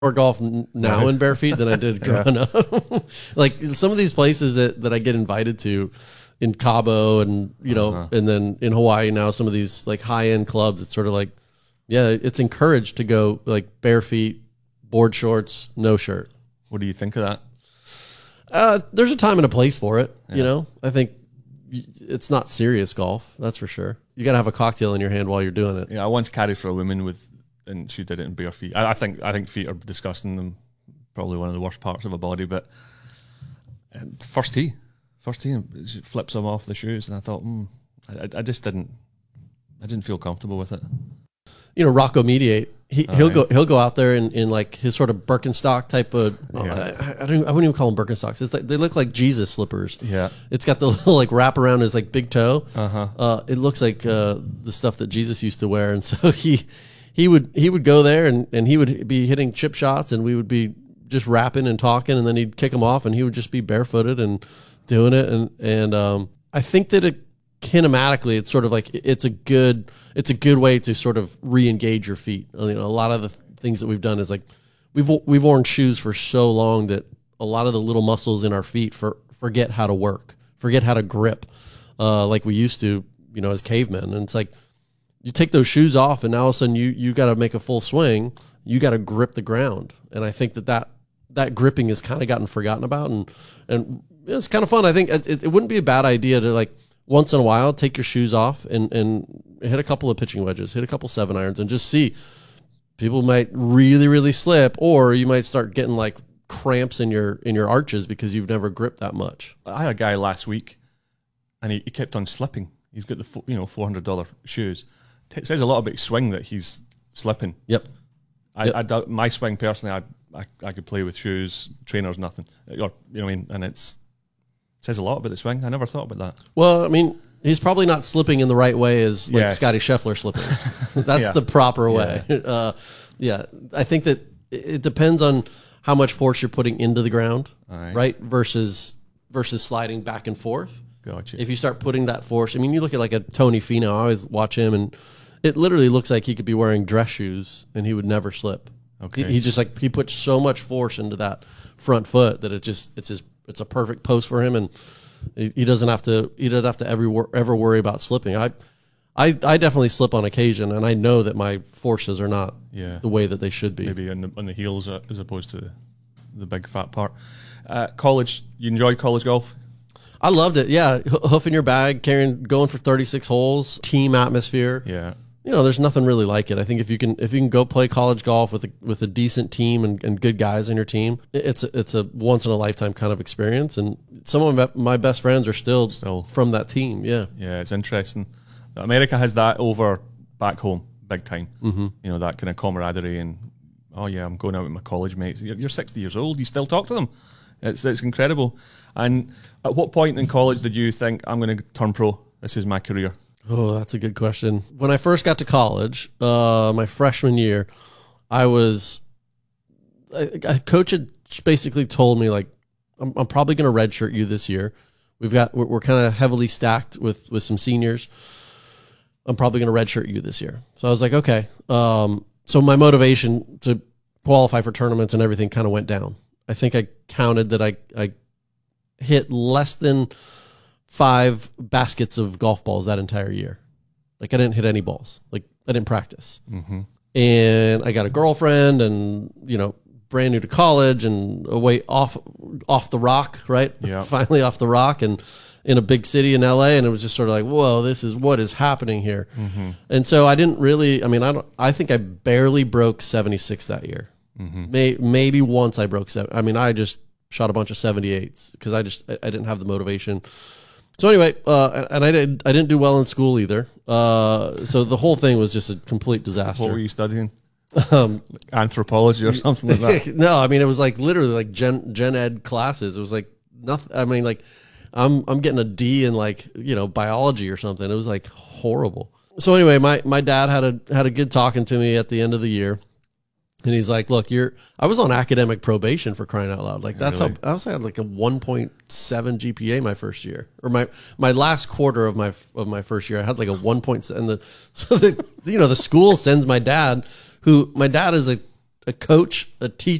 more golf now in bare feet than I did growing up. Like some of these places that I get invited to in Cabo and, you know, and then in Hawaii now, some of these like high end clubs, it's sort of like, yeah, it's encouraged to go like bare feet, board shorts, no shirt. What do you think of that? There's a time and a place for it. You know, I think it's not serious golf. That's for sure. You got to have a cocktail in your hand while you're doing it. Yeah. I once caddied for a woman and she did it in bare feet. I think feet are disgusting and probably one of the worst parts of a body, but first tee, and she flips them off the shoes, and I thought, I just didn't feel comfortable with it. You know, Rocco Mediate, he'll go out there in like his sort of Birkenstock type of. I wouldn't even call them Birkenstocks. It's like, they look like Jesus slippers. Yeah, it's got the little like wrap around his like big toe. It looks like the stuff that Jesus used to wear, and so he would go there and he would be hitting chip shots, and we would be just rapping and talking, and then he'd kick them off, and he would just be barefooted and doing it, and I think that kinematically it's sort of like it's a good way to sort of re-engage your feet. You know, a lot of the things that we've done is like we've worn shoes for so long that a lot of the little muscles in our feet forget how to work, forget how to grip, like we used to, you know, as cavemen. And it's like you take those shoes off, and now all of a sudden you got to make a full swing. You got to grip the ground, and I think that gripping has kind of gotten forgotten about, and it's kind of fun. I think it wouldn't be a bad idea to like once in a while take your shoes off and hit a couple of pitching wedges, hit a couple 7-irons, and just see. People might really, really slip, or you might start getting like cramps in your arches because you've never gripped that much. I had a guy last week, and he kept on slipping. He's got the $400 shoes. It says a lot about swing that he's slipping. Yep. My swing personally, I could play with shoes, trainers, nothing. Or, you know what I mean? And it says a lot about the swing. I never thought about that. Well, I mean, he's probably not slipping in the right way as like Scotty Scheffler slipping. That's the proper way. I think that it depends on how much force you're putting into the ground, right? Versus sliding back and forth. Gotcha. If you start putting that force, I mean, you look at like a Tony Finau. I always watch him, and it literally looks like he could be wearing dress shoes and he would never slip. Okay. He just like he puts so much force into that front foot that it's a perfect post for him, and he doesn't have to ever worry about slipping. I definitely slip on occasion, and I know that my forces are not the way that they should be. Maybe on the heels as opposed to the big fat part. College, you enjoyed college golf? I loved it. Yeah, hoof in your bag, going for 36 holes, team atmosphere. Yeah. You know, there's nothing really like it. I think if you can go play college golf with a decent team and good guys on your team, it's a once in a lifetime kind of experience. And some of my best friends are still from that team. Yeah, yeah, it's interesting. America has that over back home, big time. Mm-hmm. You know, that kind of camaraderie and I'm going out with my college mates. You're 60 years old, you still talk to them. It's incredible. And at what point in college did you think, I'm going to turn pro? This is my career. Oh, that's a good question. When I first got to college, my freshman year, coach had basically told me like, I'm probably going to redshirt you this year. We're kind of heavily stacked with some seniors. I'm probably going to redshirt you this year. So I was like, okay. So my motivation to qualify for tournaments and everything kind of went down. I think I counted that I hit less than 5 baskets of golf balls that entire year. Like I didn't hit any balls. Like I didn't practice. Mm-hmm. And I got a girlfriend and, you know, brand new to college and away off the rock, right? Yeah. Finally off the rock and in a big city in LA. And it was just sort of like, whoa, this is what is happening here. Mm-hmm. And so I didn't really, I think I barely broke 76 that year. Mm-hmm. Maybe once I broke 7. I mean, I just shot a bunch of 78s because I didn't have the motivation. So anyway, and I didn't do well in school either. So the whole thing was just a complete disaster. What were you studying? Anthropology or something like that? No, I mean, it was like literally like gen ed classes. It was like nothing. I mean, like I'm getting a D in like, you know, biology or something. It was like horrible. So anyway, my dad had a good talking to me at the end of the year. And he's like, look, I was on academic probation for crying out loud. Like that's really? How I had like a 1.7 GPA my first year, or my last quarter of my first year. I had like a 1.7. So the school sends my dad, who my dad is a a coach, a teacher.